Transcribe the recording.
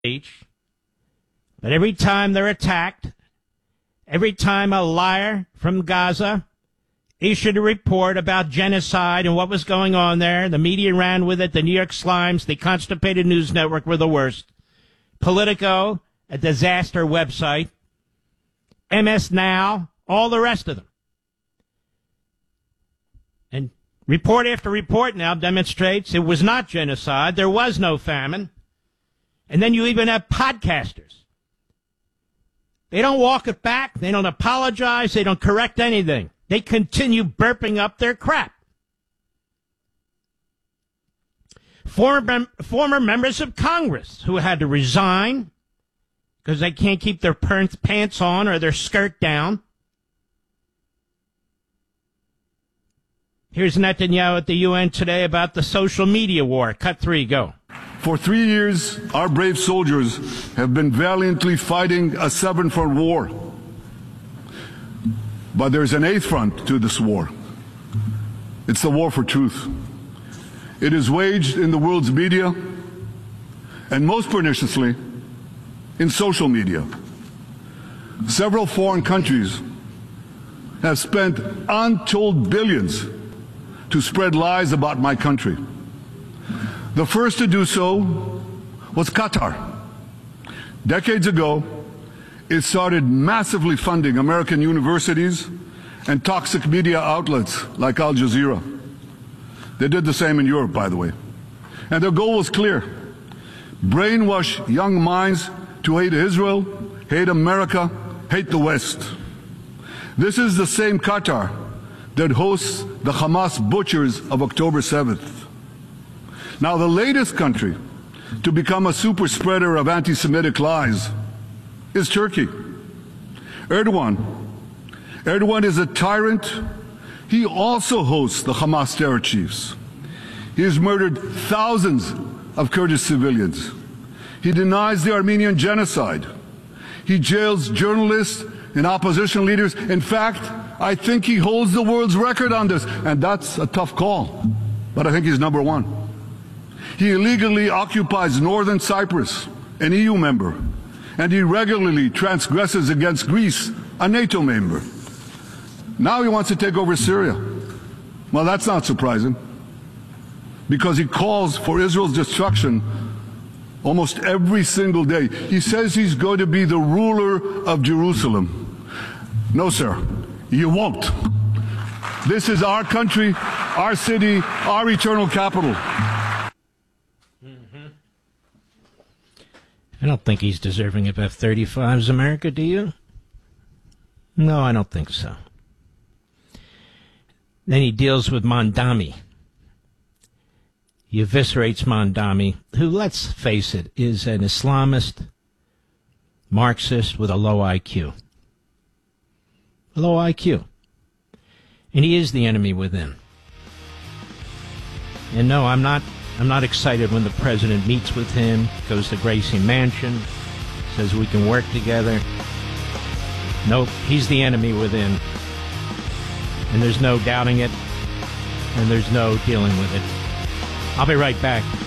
speech. But every time they're attacked, every time a liar from Gaza issued a report about genocide and what was going on there, the media ran with it. The New York Slimes, the Constipated News Network were the worst. Politico, a disaster website. MS Now, all the rest of them. And report after report now demonstrates it was not genocide. There was no famine. And then you even have podcasters. They don't walk it back. They don't apologize. They don't correct anything. They continue burping up their crap. Former members of Congress who had to resign because they can't keep their pants on or their skirt down. Here's Netanyahu at the UN today about the social media war. Cut 3, go. For 3 years, our brave soldiers have been valiantly fighting a seven-front war. But there's an eighth front to this war. It's the war for truth. It is waged in the world's media, and most perniciously, in social media. Several foreign countries have spent untold billions to spread lies about my country. The first to do so was Qatar. Decades ago, it started massively funding American universities and toxic media outlets like Al Jazeera. They did the same in Europe, by the way. And their goal was clear: brainwash young minds to hate Israel, hate America, hate the West. This is the same Qatar that hosts the Hamas butchers of October 7th. Now, the latest country to become a super spreader of anti-Semitic lies is Turkey. Erdogan is a tyrant. He also hosts the Hamas terror chiefs. He has murdered thousands of Kurdish civilians. He denies the Armenian genocide. He jails journalists and opposition leaders. In fact, I think he holds the world's record on this, and that's a tough call, but I think he's number one. He illegally occupies northern Cyprus, an EU member, and he regularly transgresses against Greece, a NATO member. Now he wants to take over Syria. Well, that's not surprising, because he calls for Israel's destruction almost every single day. He says he's going to be the ruler of Jerusalem. No, sir, you won't. This is our country, our city, our eternal capital. I don't think he's deserving of F-35s, America, do you? No, I don't think so. Then he deals with Mondami. He eviscerates Mondami, who, let's face it, is an Islamist Marxist with a low IQ. A low IQ. And he is the enemy within. And no, I'm not excited when the president meets with him, goes to Gracie Mansion, says we can work together. Nope, he's the enemy within. And there's no doubting it, and there's no dealing with it. I'll be right back.